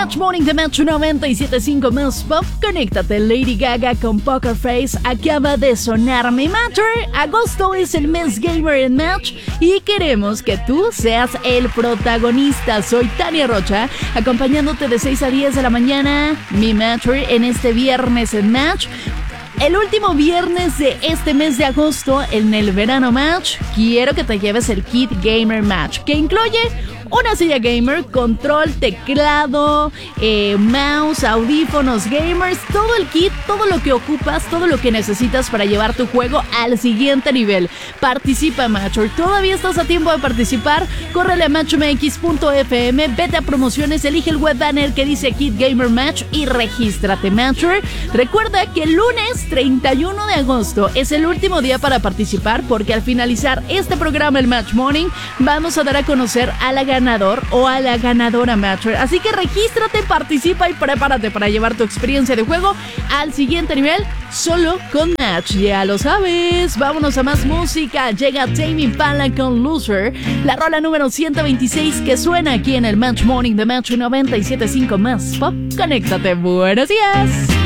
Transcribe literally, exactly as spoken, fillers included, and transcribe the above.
Match Morning de Match noventa y siete punto cinco más Pop. Conéctate, Lady Gaga con Poker Face acaba de sonar Mi Matter. Agosto es el mes gamer en Match y queremos que tú seas el protagonista. Soy Tania Rocha, acompañándote de seis a diez de la mañana. Mi Matter en este viernes en Match. El último viernes de este mes de agosto en el Verano Match, quiero que te lleves el Kit Gamer Match, que incluye una silla gamer, control, teclado, eh, mouse, audífonos gamers, todo el kit, todo lo que ocupas, todo lo que necesitas para llevar tu juego al siguiente nivel. Participa, Matcher. Todavía estás a tiempo de participar. Córrele a match m x punto f m, vete a promociones, elige el web banner que dice Kit Gamer Match y regístrate, Matcher. Recuerda que el lunes treinta y uno de agosto es el último día para participar, porque al finalizar este programa, el Match Morning, vamos a dar a conocer a la ganador o a la ganadora, Matcher. Así que regístrate, participa y prepárate para llevar tu experiencia de juego al siguiente nivel solo con Match. Ya lo sabes. Vámonos a más música. Llega Tame Impala con Loser, la rola número ciento veintiséis que suena aquí en el Match Morning de Match noventa y siete punto cinco más Pop. Conéctate. Buenos días.